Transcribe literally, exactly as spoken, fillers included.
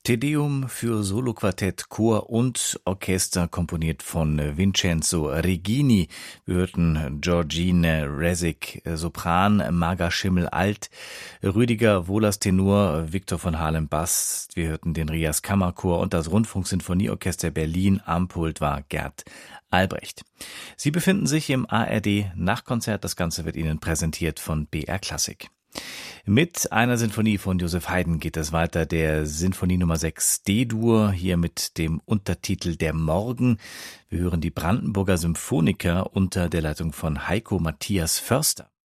Te Deum für Soloquartett, Chor und Orchester, komponiert von Vincenzo Regini. Wir hörten Georgine Resic, Sopran, Marga Schimmel Alt, Rüdiger Wohlers Tenor, Viktor von Hahlen Bass. Wir hörten den Rias Kammerchor und das Rundfunksinfonieorchester Berlin. Am Pult war Gerd Albrecht. Sie befinden sich im A R D Nachtkonzert. Das Ganze wird Ihnen präsentiert von B R Klassik. Mit einer Sinfonie von Joseph Haydn geht es weiter, der Sinfonie Nummer sechs D-Dur, hier mit dem Untertitel Der Morgen. Wir hören die Brandenburger Symphoniker unter der Leitung von Heiko Matthias Förster.